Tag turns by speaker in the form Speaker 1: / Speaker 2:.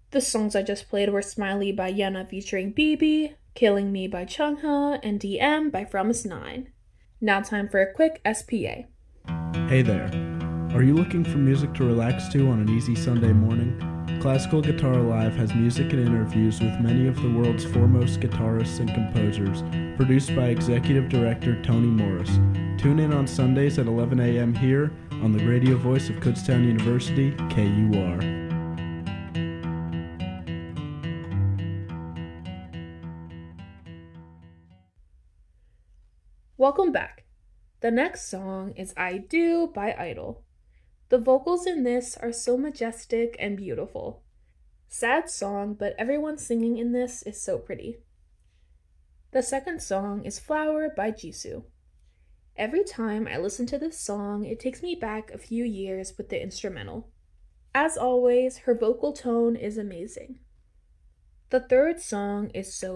Speaker 1: The songs I just played were Smiley by Yena featuring BB, Killing Me by Chungha, and DM by Fromis9. Now time for a quick SPA.
Speaker 2: Hey there. Are you looking for music to relax to on an easy Sunday morning? Classical Guitar Alive has music and interviews with many of the world's foremost guitarists and composers, produced by Executive Director Tony Morris. Tune in on Sundays at 11 a.m. here on the radio voice of Kutztown University, KUR.
Speaker 1: Welcome back. The next song is I Do by Idol. The vocals in this are so majestic and beautiful. Sad song, but everyone singing in this is so pretty. The second song is Flower by Jisoo. Every time I listen to this song, it takes me back a few years with the instrumental. As always, her vocal tone is amazing. The third song is So